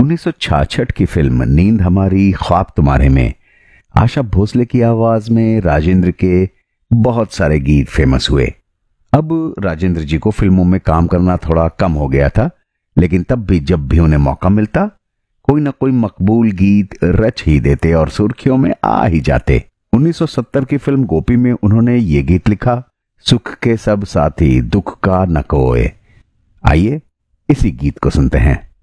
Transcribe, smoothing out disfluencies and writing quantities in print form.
1966 की फिल्म नींद हमारी ख्वाब तुम्हारे में आशा भोसले की आवाज में राजेंद्र के बहुत सारे गीत फेमस हुए। अब राजेंद्र जी को फिल्मों में काम करना थोड़ा कम हो गया था, लेकिन तब भी जब भी उन्हें मौका मिलता कोई ना कोई मकबूल गीत रच ही देते और सुर्खियों में आ ही जाते। 1970 की फिल्म गोपी में उन्होंने ये गीत लिखा, सुख के सब साथी दुख का न कोय। आइए इसी गीत को सुनते हैं।